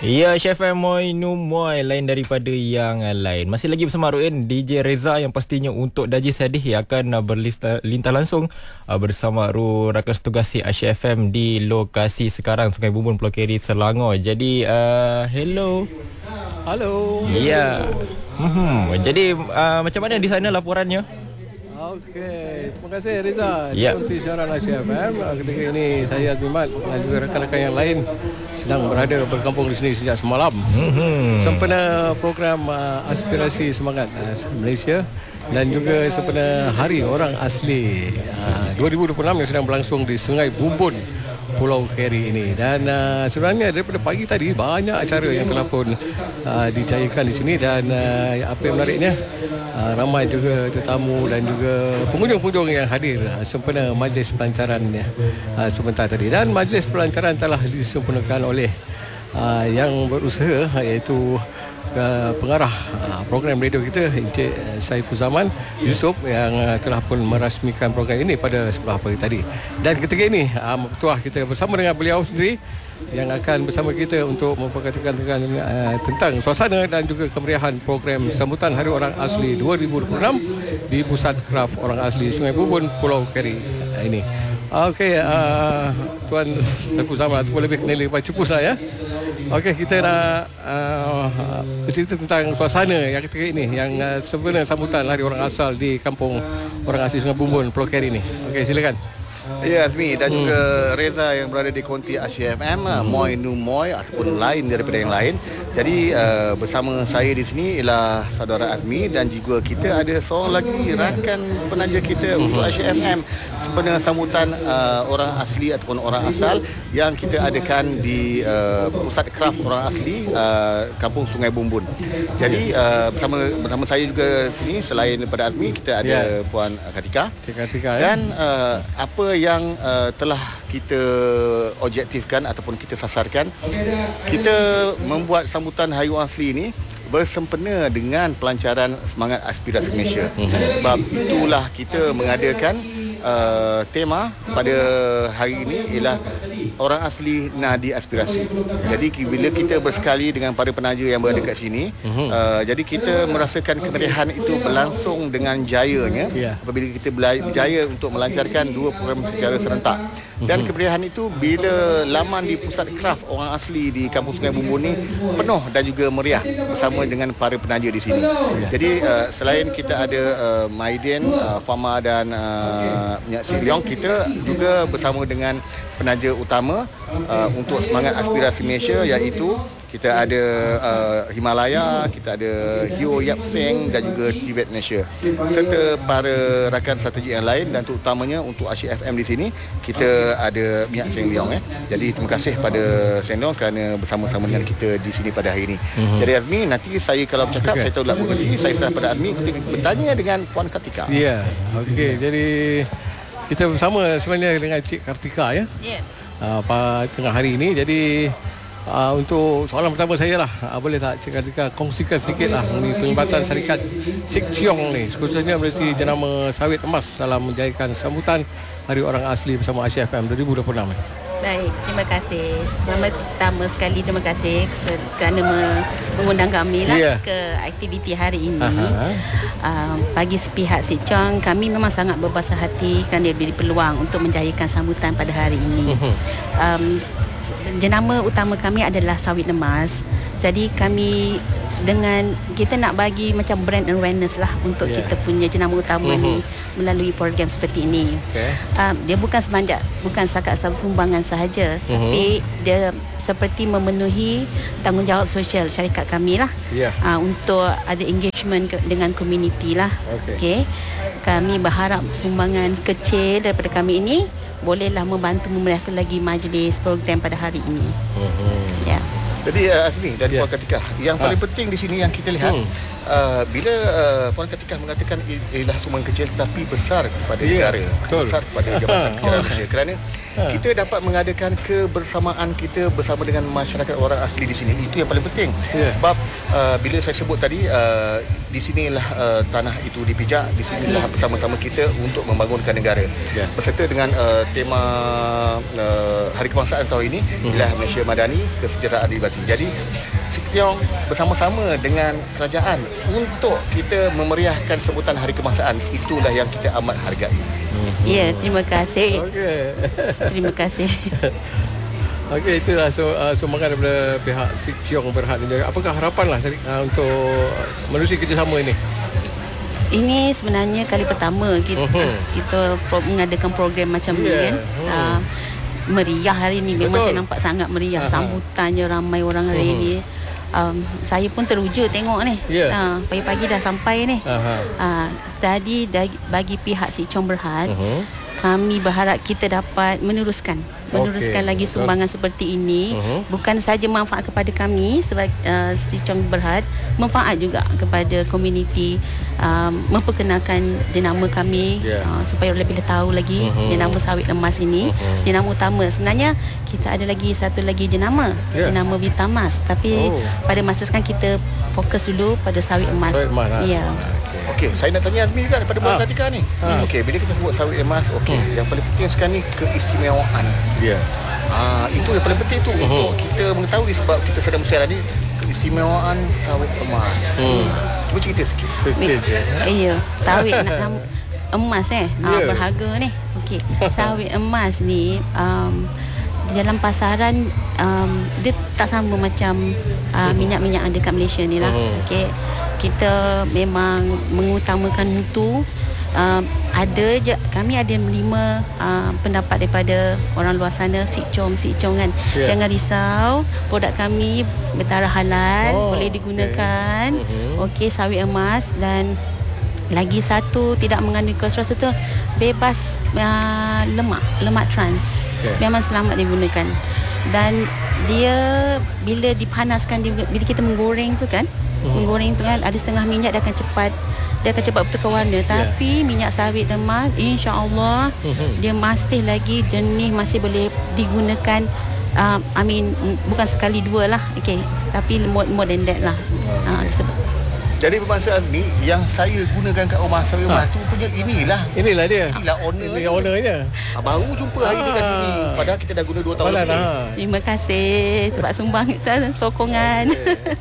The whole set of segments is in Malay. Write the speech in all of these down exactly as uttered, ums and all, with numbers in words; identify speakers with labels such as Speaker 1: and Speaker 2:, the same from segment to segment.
Speaker 1: Ya, Chef Moy Numoy, lain daripada yang lain. Masih lagi bersama Ruin, D J Reza yang pastinya untuk Daji Sadih yang akan uh, berlintah langsung uh, bersama Ru rakan setugasi Asia F M di lokasi sekarang Sungai Bumbun, Pulau Keri, Selangor. Jadi uh, hello.
Speaker 2: Halo.
Speaker 1: Ya. Hmm. Jadi uh, macam mana di sana laporannya?
Speaker 2: Okey, terima kasih Reza.
Speaker 1: Ya.
Speaker 2: Seperti siaran Asia F M, ketika ini saya Azmi Mat dan juga rakan-rakan yang lain sedang berada berkampung di sini sejak semalam. Mm-hmm. Sempena program uh, Aspirasi Semangat uh, Malaysia dan juga sempena Hari Orang Asli uh, dua ribu dua puluh enam yang sedang berlangsung di Sungai Bumbun, Pulau Keri ini. Dan uh, sebenarnya daripada pagi tadi banyak acara yang telah pun uh, dijayakan di sini. Dan uh, apa yang menariknya, uh, ramai juga tetamu dan juga pengunjung-pengunjung yang hadir uh, sempena majlis pelancaran uh, sebentar tadi. Dan majlis pelancaran telah disempurnakan oleh uh, yang berusaha, iaitu Uh, pengarah uh, program radio kita, Encik Saiful Zaman Yusof, yang uh, telah pun merasmikan program ini pada sebelah pagi tadi. Dan ketika ini uh, Ketua kita bersama dengan beliau sendiri yang akan bersama kita untuk memperkatakan tentang, uh, tentang suasana dan juga kemeriahan program sambutan Hari Orang Asli dua ribu dua puluh enam di Pusat Kraf Orang Asli Sungai Bumbun, Pulau Keri uh, ini. Okey, uh, Tuan Saiful Zaman, ataupun lebih kenali Pak Cupus lah ya. Okey, kita nak uh, bercerita tentang suasana yang ketika ini, yang uh, sebenarnya sambutan Hari Orang Asal di Kampung Orang Asli Sungai Bumbun, Pulau Keri ini. Okey, silakan.
Speaker 3: Ya, Azmi dan hmm. juga Reza yang berada di konti Asia F M, hmm. Moy Numoy ataupun lain daripada yang lain. Jadi uh, bersama saya di sini ialah saudara Azmi dan juga kita ada seorang lagi rakan penaja kita hmm. untuk Asia F M sempena sambutan uh, orang asli ataupun orang asal yang kita adakan di uh, Pusat Kraf Orang Asli uh, Kampung Sungai Bumbun. Jadi uh, bersama bersama saya juga sini, selain daripada Azmi, kita ada yeah. Puan Katika.
Speaker 2: Cik Katika ya.
Speaker 3: Dan uh, apa yang uh, telah kita objektifkan ataupun kita sasarkan, kita membuat sambutan Hari Orang Asli ini bersempena dengan pelancaran Semangat Aspirasi Malaysia. Sebab itulah kita mengadakan uh, tema pada hari ini ialah Orang Asli Nadi Aspirasi. Jadi bila kita bersekali dengan para penaja yang berada kat sini, uh, jadi kita merasakan kemeriahan itu berlangsung dengan jayanya yeah. apabila kita berjaya untuk melancarkan dua program secara serentak. Dan kemeriahan itu bila laman di Pusat Kraf Orang Asli di Kampung Sungai Bumbun ni penuh dan juga meriah bersama dengan para penaja di sini. Jadi uh, selain kita ada uh, Maiden, uh, Fama dan uh, Nyak Si Leong, kita juga bersama dengan penaja utama uh, untuk Semangat Aspirasi Malaysia, iaitu kita ada uh, Himalaya, kita ada Hio Yap Seng dan juga Tibet Malaysia, serta para rakan strategi yang lain. Dan terutamanya untuk Asia F M di sini kita ada Nyak Seng Leong. Eh. Jadi terima kasih pada Seng Leong kerana bersama-sama dengan kita di sini pada hari ini. Mm-hmm. Jadi Azmi, nanti saya kalau bercakap okay. saya tahu tak mengerti, saya serah pada Azmi untuk bertanya dengan Puan Kartika.
Speaker 2: Ya, yeah. okey. Jadi kita bersama sebenarnya dengan Cik Kartika ya. Ya. Yeah. Uh, pada tengah hari ini. Jadi Uh, untuk soalan pertama saya lah, uh, boleh tak Cik Kartika kongsikan sedikit lah mengenai penglibatan syarikat Sik Chiong ni, khususnya berisi jenama sawit emas dalam menjayakan sambutan Hari Orang Asli bersama Asia F M dua ribu dua puluh enam ni.
Speaker 4: Baik, terima kasih. Pertama sekali terima kasih kerana mengundang kami lah yeah. ke aktiviti hari ini. Uh, bagi sepihak Sik Chiong, kami memang sangat berbesar hati kerana diberi peluang untuk menjayakan sambutan pada hari ini. Um, jenama utama kami adalah sawit emas. Jadi kami dengan kita nak bagi macam brand awareness lah untuk yeah. kita punya jenama utama uh-huh. ni melalui program seperti ini. Okay. Um, dia bukan semangat, bukan setakat sumbangan sahaja, uh-huh. tapi dia seperti memenuhi tanggungjawab sosial syarikat kami lah. Yeah. Uh, untuk ada engagement ke, dengan komuniti lah. Okay. Okay. Kami berharap sumbangan kecil daripada kami ini bolehlah membantu memeriahkan lagi majlis program pada hari ini. Uh-huh. Ya. Yeah.
Speaker 3: Jadi uh, Azmi dan yeah. Puan Katika, yang paling ha. penting di sini yang kita lihat hmm. uh, bila uh, Puan Katika mengatakan ialah sumbangan kecil tetapi besar kepada yeah. negara, Betul. besar kepada Jabatan Penjara Malaysia, kerana ha. kita dapat mengadakan kebersamaan kita bersama dengan masyarakat orang asli di sini. Itu yang paling penting. Yeah. Sebab uh, bila saya sebut tadi uh, di sinilah uh, tanah itu dipijak, di sinilah yeah. bersama-sama kita untuk membangunkan negara. Yeah. Berserta dengan uh, tema uh, Hari Kebangsaan tahun ini mm-hmm. ialah Malaysia Madani, Kesejahteraan Adibati. Jadi Sikyong bersama-sama dengan kerajaan untuk kita memeriahkan sebutan Hari Kebangsaan. Itulah yang kita amat hargai.
Speaker 4: Ya, terima kasih.
Speaker 2: Okey.
Speaker 4: Terima kasih.
Speaker 2: Okey, itulah so, uh, sumbangan daripada pihak Sikyong Berhad ini. Apakah harapanlah uh, untuk menerusi kerjasama ini?
Speaker 4: Ini sebenarnya kali pertama kita uh-huh. kita pro- mengadakan program macam yeah. ni kan. Uh-huh. Uh, meriah hari ini. Memang Betul. Saya nampak sangat meriah. Uh-huh. Sambutannya ramai orang hari uh-huh. ini. Um, saya pun teruja tengok ni. Yeah. Uh, pagi-pagi dah sampai ni. Uh-huh. Uh, tadi bagi pihak Sikyong Berhad, uh-huh. kami berharap kita dapat meneruskan meneruskan okay. lagi sumbangan Betul. Seperti ini. Uh-huh. Bukan saja manfaat kepada kami sebagai uh, Sikyong Berhad, manfaat juga kepada komuniti, um, memperkenalkan jenama kami yeah. uh, supaya lebih tahu lagi uh-huh. jenama sawit emas ini. Uh-huh. Jenama utama sebenarnya kita ada lagi satu lagi jenama, yeah. jenama Vitamas, tapi oh. pada masa sekarang kita fokus dulu pada sawit emas.
Speaker 2: Sawit emas.
Speaker 4: Ya. Yeah.
Speaker 3: Okey, saya nak tanya Azmi juga daripada Bulan Kartika ni. Ha. Okey, bila kita sebut sawit emas, okey, hmm. yang paling penting sekarang ni keistimewaan.
Speaker 2: Ya. Yeah.
Speaker 3: Ah, itu yang paling penting tu uh-huh. untuk kita mengetahui sebab kita sedang bersiaran ni keistimewaan sawit emas. Hmm. Cuba cerita sikit.
Speaker 2: Sikit je.
Speaker 4: Ya, sawit nak emas eh. Yeah. Ah, berharga ni. Okey, sawit emas ni um, di dalam pasaran um, dia tak sama macam uh, minyak-minyak yang dekat Malaysia ni lah. Uh-huh. Okey. Kita memang mengutamakan mutu. Uh, ada je, kami ada menerima uh, pendapat daripada orang luar sana, Sikyong, Sikyong kan. Yeah. Jangan risau, produk kami bertaraf halal, oh, boleh digunakan. Okay, uh-huh. okay sawit emas. Dan lagi satu, tidak mengandung kolesterol, satu bebas uh, lemak, lemak trans. Okay. Memang selamat digunakan. Dan dia bila dipanaskan, dia, bila kita menggoreng tu kan, uh-huh. menggoreng tu kan ada setengah minyak, dia akan cepat dia akan cepat bertukar warna. Tapi yeah. minyak sawit emas, insya-Allah uh-huh. dia masih lagi jernih, masih boleh digunakan. uh, I mean bukan sekali dua lah, okay, tapi more, more than that lah.
Speaker 3: uh, disebut. Jadi bermaksud Azmi, yang saya gunakan kat rumah sawit emas ha. tu punya inilah.
Speaker 2: Inilah dia.
Speaker 3: Inilah owner.
Speaker 2: Ini ownernya.
Speaker 3: Ah, baru jumpa hari ha. ni kat sini. Padahal kita dah guna dua tahun
Speaker 2: Malah
Speaker 3: lebih.
Speaker 2: Ha.
Speaker 4: Terima kasih sebab sumbang kita, sokongan.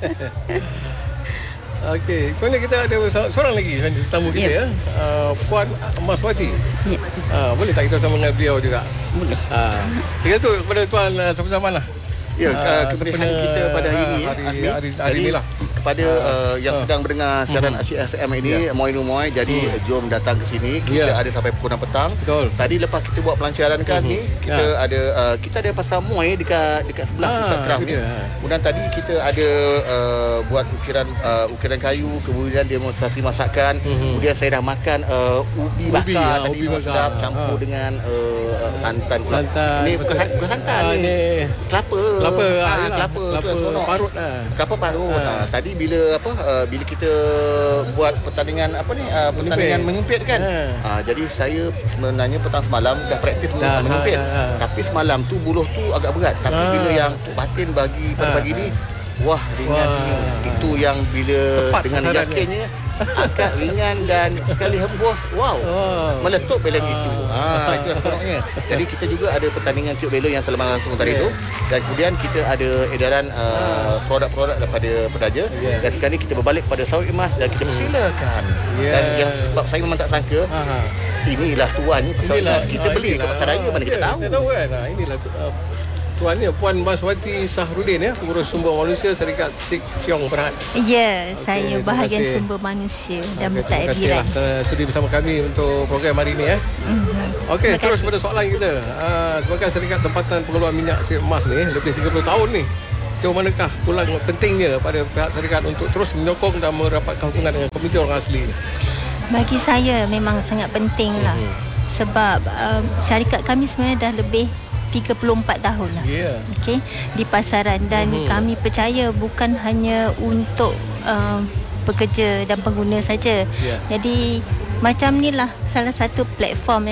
Speaker 2: Okey, sebenarnya kita ada seorang lagi tetamu kita yep. ya. Uh, Puan Maswati. Ya. Yep. Uh, boleh tak kita sama dengan beliau juga?
Speaker 4: Boleh.
Speaker 2: Ah, uh, kita tu kepada tuan uh, sama-sama lah.
Speaker 3: Ya, uh, kemeriahan kita pada hari ini
Speaker 2: hari,
Speaker 3: Azmi.
Speaker 2: Hari, hari ini lah.
Speaker 3: Kepada uh, yang uh. sedang mendengar siaran uh-huh. Asyik F M ini, yeah. Moinu Moy, jadi uh. jom datang ke sini. Kita yeah. ada sampai pukul enam petang.
Speaker 2: Betul.
Speaker 3: Tadi lepas kita buat pelancaran kan uh-huh. ni, kita yeah. ada uh, kita ada pasar Moy dekat dekat sebelah pusat ah, Keram ni. Kemudian tadi kita ada uh, buat ukiran uh, ukiran kayu, kemudian demonstrasi masakan. Uh-huh. Kemudian saya dah makan uh, ubi bakar ubi, ya, tadi ubi sedap campur ha. dengan uh, santan.
Speaker 2: Santan.
Speaker 3: Ni bukan, bukan santan ah, ni. Kelapa.
Speaker 2: Kelapa.
Speaker 3: Ah,
Speaker 2: ah,
Speaker 3: kelapa,
Speaker 2: kelapa parut lah.
Speaker 3: Kelapa parut. Ah. Ah, tadi bila apa uh, bila kita buat pertandingan apa ni uh, pertandingan menyumpit kan. Ah. Ah, jadi saya sebenarnya petang semalam dah praktis dah, menyumpit. Ha, ha, ha. Tapi semalam tu buluh tu agak berat. Tapi ah. bila yang tu batin bagi pada ah. pagi ni, wah ringannya. Wah. Itu yang bila tepat dengan yakinnya angkat ringan dan sekali hembus, wow, oh, meletup belon ah. itu. Ah, itu sebenarnya. Jadi kita juga ada pertandingan tiup belon yang telah langsung tadi yeah. tu, dan kemudian kita ada edaran uh, produk-produk daripada pedaja. Yeah. Dan sekarang ni kita berbalik pada sawit emas dan kita persilakan. Yeah. Dan yang sebab saya memang tak sangka, aha. inilah tuan ni sawit emas kita ah, beli inilah. Ke pasar raya, mana kita yeah, tahu.
Speaker 2: Kita tahu kan. Nah, inilah uh, Tuan ni, Puan Maswati Sahrudin ya, pengurus sumber manusia Syarikat Sikyong Berhad.
Speaker 5: Ya, okay, saya bahagian
Speaker 2: kasih.
Speaker 5: sumber manusia dan
Speaker 2: okay,
Speaker 5: mentadbiran.
Speaker 2: Terima kasihlah sudi bersama kami untuk program hari ini ya. Mm-hmm. Okey, terus pada soalan kita. Uh, sebagai Syarikat Tempatan Pengeluaran Minyak Emas ni lebih tiga puluh tahun ni, sejauh manakah pulang pentingnya pada pihak syarikat untuk terus menyokong dan merapatkan hubungan dengan komuniti orang asli?
Speaker 5: Bagi saya memang sangat penting lah. Mm-hmm. Sebab um, syarikat kami sebenarnya dah lebih tiga puluh empat tahun lah. Yeah. Okey, di pasaran dan uh-huh. kami percaya bukan hanya untuk uh, pekerja dan pengguna saja. Yeah. Jadi macam ni lah salah satu platform ya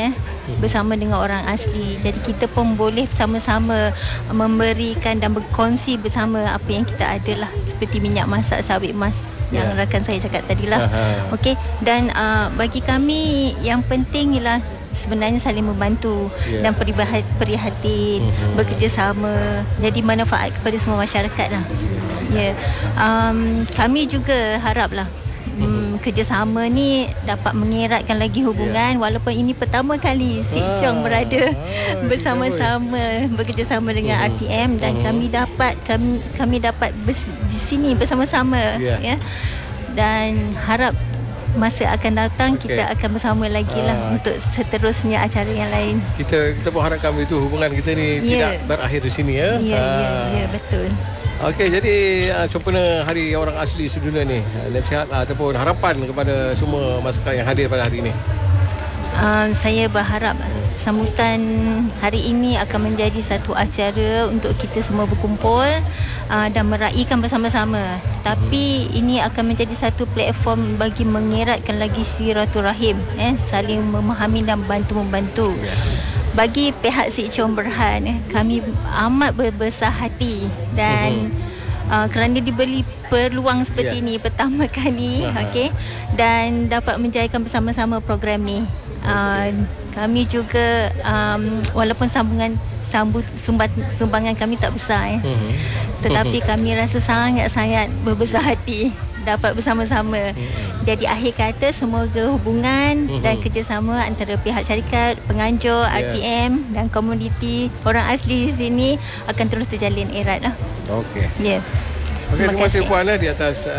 Speaker 5: bersama dengan orang asli. Jadi kita pun boleh sama-sama memberikan dan berkongsi bersama apa yang kita ada lah, seperti minyak masak sawit emas yang yeah. rakan saya cakap tadi lah. Okey, dan uh, bagi kami yang penting ialah sebenarnya saling membantu yeah. dan perihat, prihatin, mm-hmm. bekerjasama, jadi manfaat kepada semua masyarakat lah. Ya, yeah. um, kami juga haraplah um, kerjasama ni dapat mengeratkan lagi hubungan, yeah. walaupun ini pertama kali Sik ah, Chong berada ah, bersama-sama bekerjasama dengan uh-huh. R T M dan uh-huh. kami dapat kami kami dapat bers, di sini bersama-sama yeah. ya. Dan harap masa akan datang okay. kita akan bersama lagi lah ah. untuk seterusnya acara yang lain. Kita
Speaker 2: kita pun harapkan itu hubungan kita ni yeah. tidak berakhir di sini ya.
Speaker 5: Ya, ah. ya, ya, betul.
Speaker 2: Okey, jadi uh, sempena Hari Orang Asli Sedunia ni, nasihat uh, ataupun harapan kepada semua masyarakat yang hadir pada hari ini.
Speaker 5: Um, saya berharap sambutan hari ini akan menjadi satu acara untuk kita semua berkumpul uh, dan meraihkan bersama-sama. Tapi hmm. ini akan menjadi satu platform bagi mengeratkan lagi silaturahim, eh, saling memahami dan bantu-membantu. Yeah. Bagi pihak Sik Chong Berhad, eh, kami amat berbesar hati dan uh-huh. uh, kerana diberi peluang seperti yeah. ini pertama kali, uh-huh. okey, dan dapat menjayakan bersama-sama program ni. Uh, kami juga um, walaupun sambungan sambut sumbat, sumbangan kami tak besar, eh, uh-huh. tetapi kami rasa sangat-sangat berbesar hati dapat bersama-sama. Hmm. Jadi akhir kata semoga hubungan hmm. dan kerjasama antara pihak syarikat, penganjur, yeah. R T M dan komuniti orang asli di sini akan terus terjalin erat lah.
Speaker 2: Okey.
Speaker 5: Ya. Yeah.
Speaker 2: Okey, terima kasih Puan eh, di atas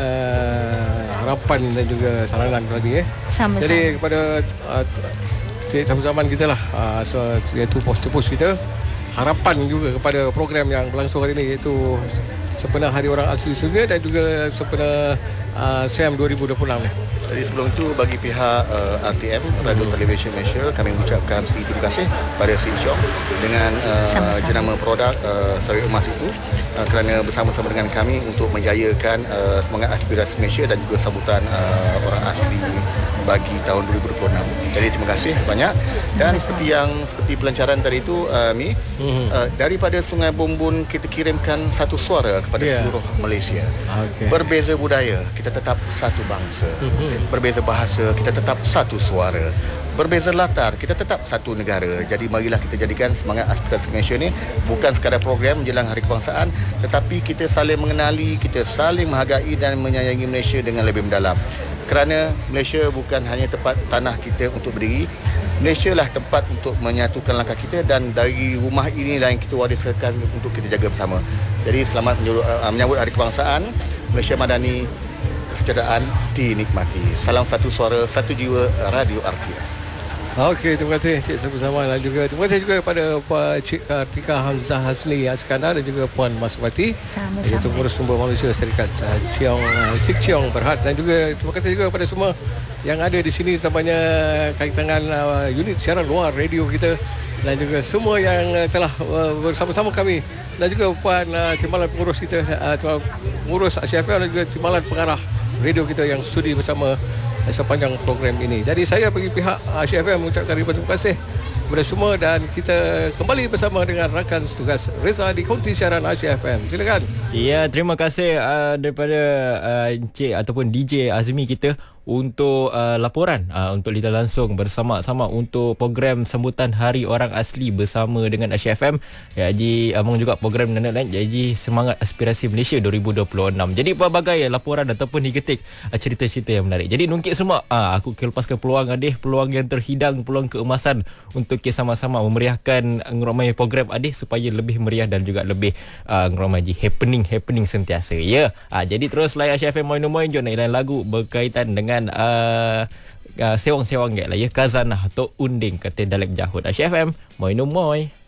Speaker 2: uh, harapan dan juga saranan tadi eh.
Speaker 5: Sama-sama.
Speaker 2: Jadi kepada uh, Cik Sabu Zaman kita lah, uh, so, iaitu poster-poster kita, harapan juga kepada program yang berlangsung hari ini, iaitu sempena Hari Orang Asli Sedunia dan juga sempena uh, S E M dua ribu dua puluh enam ni.
Speaker 3: Jadi sebelum itu bagi pihak uh, R T M, Radio hmm. Television Malaysia, kami mengucapkan sedikit terima kasih pada Sik Chong dengan uh, jenama produk uh, sawit emas itu uh, kerana bersama-sama dengan kami untuk menjayakan uh, semangat aspirasi Malaysia dan juga sambutan uh, orang asli bagi tahun dua ribu dua puluh enam. Jadi terima kasih banyak. Dan seperti yang seperti pelancaran tadi itu, uh, Mi, hmm. uh, daripada Sungai Bumbun kita kirimkan satu suara kepada yeah. seluruh Malaysia. Okay. Berbeza budaya, kita tetap satu bangsa. Hmm. Berbeza bahasa, kita tetap satu suara. Berbeza latar, kita tetap satu negara. Jadi marilah kita jadikan semangat aspirasi Malaysia ni bukan sekadar program menjelang Hari Kebangsaan, tetapi kita saling mengenali, kita saling menghargai dan menyayangi Malaysia dengan lebih mendalam. Kerana Malaysia bukan hanya tempat tanah kita untuk berdiri, Malaysia lah tempat untuk menyatukan langkah kita, dan dari rumah inilah yang kita wariskan untuk kita jaga bersama. Jadi selamat menyambut Hari Kebangsaan. Malaysia Madani, kesejahteraan dinikmati. Salam satu suara, satu jiwa, Radio R T M.
Speaker 2: Okey, terima kasih Cik Sabu Zaman, dan juga terima kasih juga kepada Pak Cik Kartika Hamzah Hasni Askandar dan juga Puan Maswati, iaitu Pengurus Sumber Manusia Syarikat uh, Chiong, uh, Sik Chong Berhad, dan juga terima kasih juga kepada semua yang ada di sini, terutamanya kaitan dengan uh, unit siaran luar radio kita, dan juga semua yang uh, telah uh, bersama-sama kami, dan juga Puan uh, Timbalan Pengurus kita, uh, Pengurus A C F M, dan juga Timbalan Pengarah radio kita yang sudi bersama sepanjang program ini. Jadi saya bagi pihak A C F M mengucapkan ribuan terima kasih kepada semua, dan kita kembali bersama dengan rakan setugas Reza di konti siaran A C F M. Silakan.
Speaker 1: Ya, terima kasih uh, daripada uh, Encik ataupun D J Azmi kita untuk uh, laporan uh, untuk litar langsung bersama-sama untuk program sambutan Hari Orang Asli bersama dengan A C F M. Ya, Haji Among juga program lain-lain, jadi Semangat Aspirasi Malaysia dua ribu dua puluh enam. Jadi pelbagai laporan ataupun digetik uh, cerita-cerita yang menarik. Jadi nungkit semua, uh, aku lepaskan peluang Adih, peluang yang terhidang, peluang keemasan untuk kita sama-sama memeriahkan ngeramai program Adih supaya lebih meriah dan juga lebih uh, ngeramai happening happening sentiasa. Ya, uh, jadi terus layan A C F M Moin Moin, jom nak lain lagu berkaitan dengan Uh, uh, sewang-sewang lah ya, Kazanah atau Unding kata Dalek Jahud. A C F M Moin Moin.